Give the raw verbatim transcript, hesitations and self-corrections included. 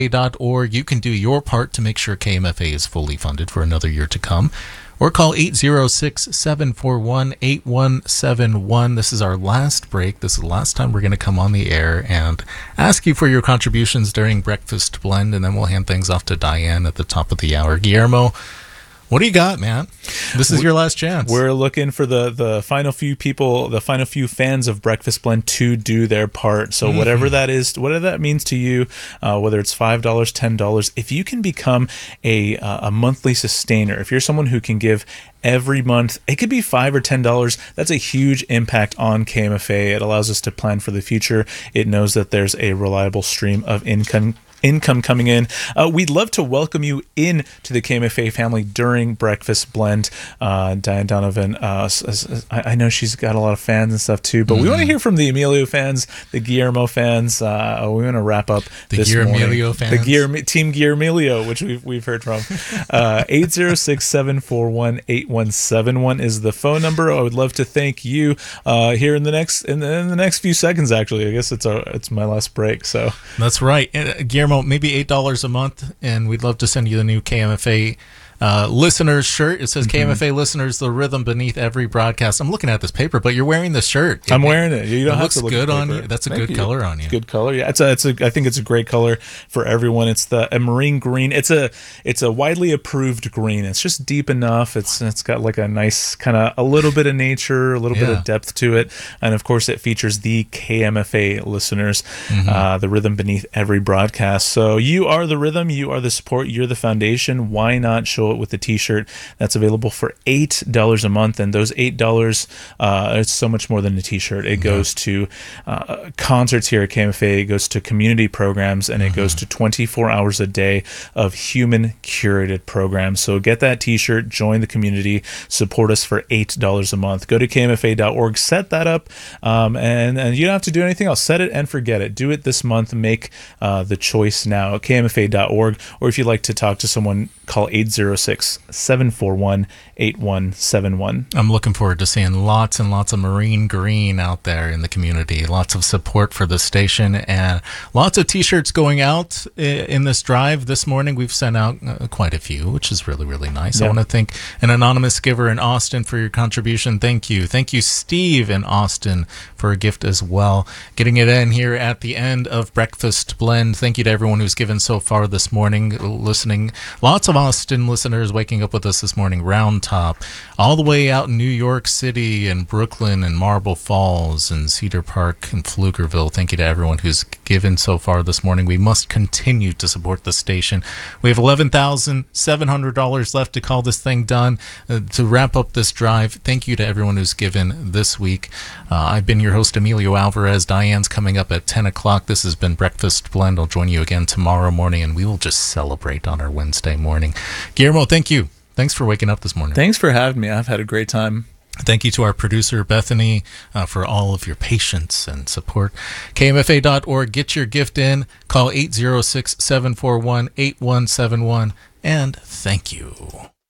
dot org. You can do your part to make sure K M F A is fully funded for another year to come. Or call eight zero six, seven four one, eight one seven one. This is our last break. This is the last time we're going to come on the air and ask you for your contributions during Breakfast Blend, and then we'll hand things off to Diane at the top of the hour. Guillermo, what do you got, man? This is your last chance. We're looking for the, the final few people, the final few fans of Breakfast Blend to do their part. So mm-hmm. whatever that is, whatever that means to you, uh, whether it's five dollars, ten dollars, if you can become a uh, a monthly sustainer, if you're someone who can give every month, it could be five or ten dollars. That's a huge impact on K M F A. It allows us to plan for the future. It knows that there's a reliable stream of income income coming in. Uh, we'd love to welcome you in to the K M F A family during Breakfast Blend. Uh, Diane Donovan, uh, I, I know she's got a lot of fans and stuff too, but mm-hmm. we want to hear from the Emilio fans, the Guillermo fans. Uh, we want to wrap up the this Guillermo fans, the Guillermo, Team Guillermo, which we've we've heard from. Uh, eight zero six, seven four one, eight one seven one is the phone number. I would love to thank you uh, here in the next in the, in the next few seconds. Actually, I guess it's our it's my last break. So that's right, uh, Guillermo. Maybe eight dollars a month, and we'd love to send you the new K M F A uh, listeners shirt. It says mm-hmm. K M F A listeners, the rhythm beneath every broadcast. I'm looking at this paper, but you're wearing the shirt. It, I'm wearing it. You don't it have looks to look good at on you. That's a Thank good you. color on you. It's good color. Yeah, it's a, it's a. I think it's a great color for everyone. It's the a marine green. It's a, it's a widely approved green. It's just deep enough. It's, it's got like a nice kind of a little bit of nature, a little yeah. bit of depth to it, and of course it features the K M F A listeners, mm-hmm. uh, the rhythm beneath every broadcast. So you are the rhythm. You are the support. You're the foundation. Why not show it with the T-shirt? That's available for eight dollars a month, and those eight dollars, uh, it's so much more than a T-shirt. It mm-hmm. goes to uh, concerts here at K M F A, it goes to community programs, and mm-hmm. it goes to twenty-four hours a day of human curated programs. So get that T-shirt, join the community, support us for eight dollars a month. Go to K M F A dot org, set that up, um, and, and you don't have to do anything else. Set it and forget it. Do it this month. Make uh, the choice now at K M F A dot org, or if you'd like to talk to someone, call eight zero six, seven four one, eight one seven one. I'm looking forward to seeing lots and lots of marine green out there in the community. Lots of support for the station, and lots of T-shirts going out in this drive this morning. We've sent out uh, quite a few, which is really, really nice. Yeah. I want to thank an anonymous giver in Austin for your contribution. Thank you. Thank you, Steve in Austin, for a gift as well. Getting it in here at the end of Breakfast Blend. Thank you to everyone who's given so far this morning, listening. Lots of Austin listeners waking up with us this morning. Round Top, all the way out in New York City and Brooklyn and Marble Falls and Cedar Park and Pflugerville. Thank you to everyone who's given so far this morning. We must continue to support the station. We have eleven thousand seven hundred dollars left to call this thing done, uh, to wrap up this drive. Thank you to everyone who's given this week. Uh, I've been your host, Emilio Alvarez. Diane's coming up at ten o'clock. This has been Breakfast Blend. I'll join you again tomorrow morning, and we will just celebrate on our Wednesday morning. Guillermo, thank you. Thanks for waking up this morning. Thanks for having me. I've had a great time. Thank you to our producer, Bethany, uh, for all of your patience and support. K M F A dot org. Get your gift in. Call eight zero six, seven four one, eight one seven one. And thank you.